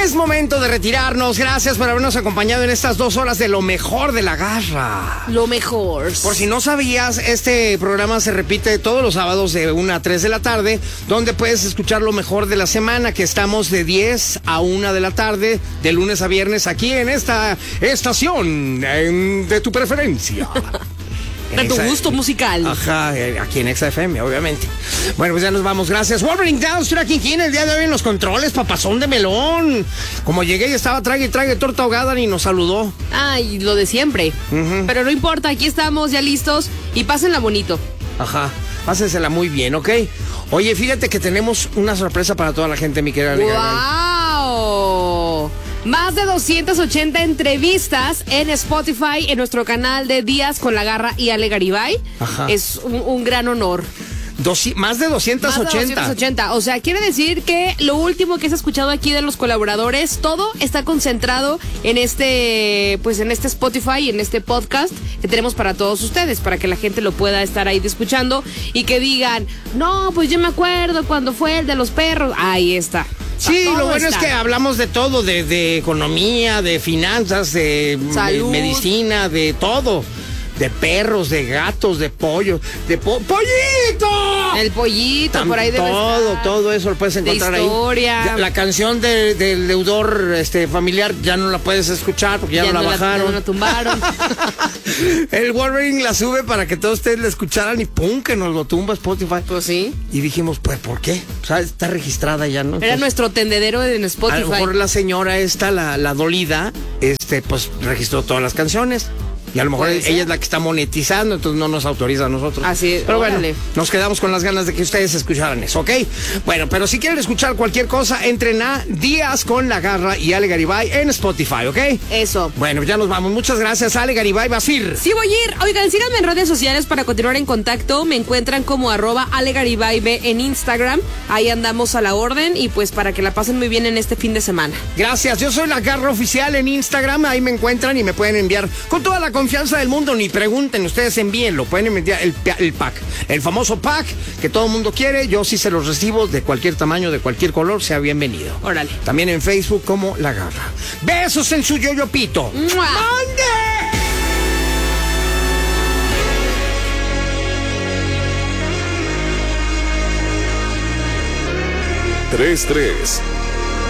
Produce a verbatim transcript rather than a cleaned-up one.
Es momento de retirarnos. Gracias por habernos acompañado en estas dos horas de lo mejor de la garra. Lo mejor. Por si no sabías, este programa se repite todos los sábados de una a tres de la tarde, donde puedes escuchar lo mejor de la semana, que estamos de diez a una de la tarde, de lunes a viernes, aquí en esta estación en, de tu preferencia. De tu gusto musical. Ajá, aquí en Exa F M, obviamente. Bueno, pues ya nos vamos, gracias. Wolverine Down, estoy aquí en el día de hoy en los controles, papazón de melón. Como llegué y estaba trague y trague torta ahogada, ni nos saludó. Ay, lo de siempre. Uh-huh. Pero no importa, aquí estamos ya listos y pásenla bonito. Ajá, pásensela muy bien, ¿ok? Oye, fíjate que tenemos una sorpresa para toda la gente, mi querida. ¡Wow! Más de doscientas ochenta entrevistas en Spotify, en nuestro canal de Días con la Garra y Ale Garibay. Ajá. Es un, un gran honor. Doci- más de doscientas ochenta. Más de doscientas ochenta. O sea, quiere decir que lo último que has escuchado aquí de los colaboradores, todo está concentrado en este, pues en este Spotify, en este podcast que tenemos para todos ustedes, para que la gente lo pueda estar ahí escuchando y que digan, no, pues yo me acuerdo cuando fue el de los perros. Ahí está. Sí, lo bueno está. Es que hablamos de todo, de, de economía, de finanzas, de, de medicina, de todo. De perros, de gatos, de pollos, de po ¡pollito! El pollito, Tam, por ahí debe todo, estar. todo eso lo puedes encontrar de historia. ahí. Ya, la canción de, del deudor este, familiar ya no la puedes escuchar porque ya, ya no la bajaron. Ya no la tumbaron. El Wolverine la sube para que todos ustedes la escucharan y ¡pum! Que nos lo tumba Spotify. Pues sí. Y dijimos, pues, ¿por qué? O sea, está registrada ya, ¿no? Era Entonces, nuestro tendedero en Spotify. A lo mejor la señora esta, la, la dolida, este, pues registró todas las canciones. Y a lo mejor ella es la que está monetizando, entonces no nos autoriza a nosotros. Así es. Pero bueno, órale. Nos quedamos con las ganas de que ustedes escucharan eso, ¿ok? Bueno, pero si quieren escuchar cualquier cosa, entren a Días con la Garra y Ale Garibay en Spotify, ¿ok? Eso. Bueno, ya nos vamos. Muchas gracias, Ale Garibay. ¿Vas a ir? Sí, voy a ir. Oigan, síganme en redes sociales para continuar en contacto. Me encuentran como arroba Ale Garibay B en Instagram. Ahí andamos a la orden y pues para que la pasen muy bien en este fin de semana. Gracias. Yo soy la Garra Oficial en Instagram. Ahí me encuentran y me pueden enviar con toda la confianza del mundo. Ni pregunten, ustedes envíenlo. Pueden enviar el, el pack, el famoso pack que todo el mundo quiere. Yo sí se los recibo de cualquier tamaño, de cualquier color. Sea bienvenido. Órale. También en Facebook como La Garra. Besos en su yoyopito. ¡Mande! tres tres